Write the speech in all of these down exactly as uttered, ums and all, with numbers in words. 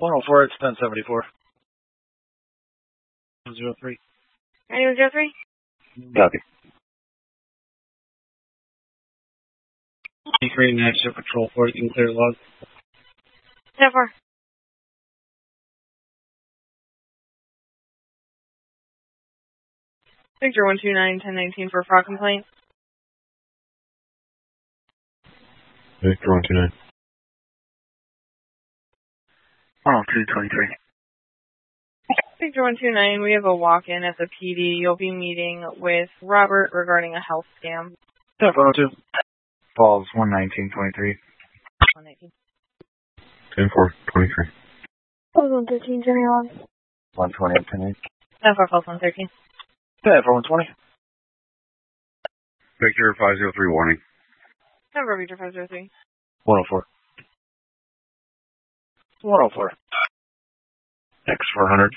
one oh four, it's ten seventy-four. zero three. Anyone zero three? Copy. three, National Patrol four, you can clear log. ten four. Victor one two nine, ten nineteen for fraud complaint. Victor one two nine. one oh two, twenty-three. Victor one two nine, we have a walk-in at the P D. You'll be meeting with Robert regarding a health scam. ten four oh two. Falls one nineteen, twenty-three. one nineteen. ten four, twenty-three. Falls one thirteen, Jimmy one. one twenty, ten eight. ten four, falls one thirteen. ten four, one twenty. Victor five zero three, warning. ten four, Victor five zero three. one oh four. one oh four. X four hundred.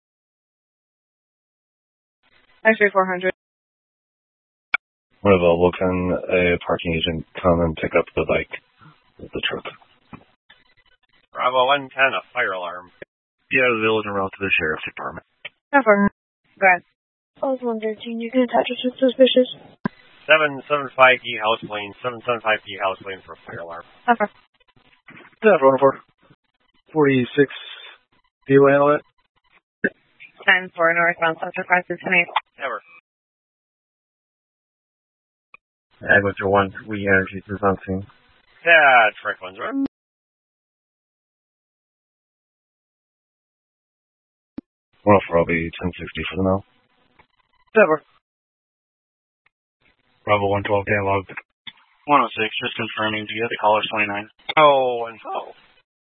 X-ray four hundred. What about, will can a parking agent come and pick up the bike with the truck? Bravo one ten, a fire alarm. Be out of the village and route to the sheriff's department. ten four. Go ahead. Falls one thirteen, you can attach us with suspicious. seven seven five E house lane, seven seven five E house lane for a fire alarm. ten four. ten four, one oh four. forty-six. Do you handle it? ten four, northbound, Central five six eight. Never. Ag Victor one, we energy is on scene. Yeah, Franklin's right. one oh four, I'll be ten sixty for the now. Never. Bravo one twelve, Dan log. one oh six, just confirming. Do you have the callers twenty-nine? Oh, and oh.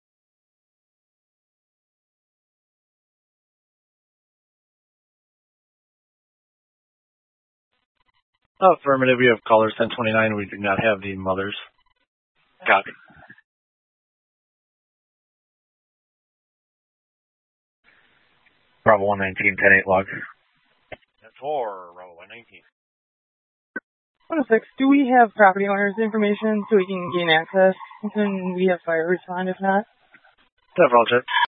Affirmative, we have callers ten twenty-nine. We do not have the mothers. Copy. Bravo one nineteen, ten eight log. ten four, Bravo one nineteen. one oh six, do we have property owners' information so we can gain access? And we have fire respond if not? ten four, I'll check.